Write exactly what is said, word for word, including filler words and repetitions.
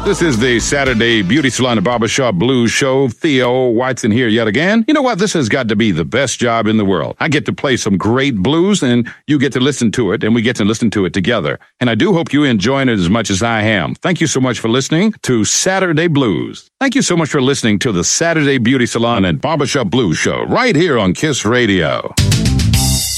This is the Saturday Beauty Salon and Barbershop Blues Show. Theo Watson here yet again. You know what? This has got to be the best job in the world. I get to play some great blues, and you get to listen to it, and we get to listen to it together. And I do hope you enjoy it as much as I am. Thank you so much for listening to Saturday Blues. Thank you so much for listening to the Saturday Beauty Salon and Barbershop Blues Show right here on KISS Radio.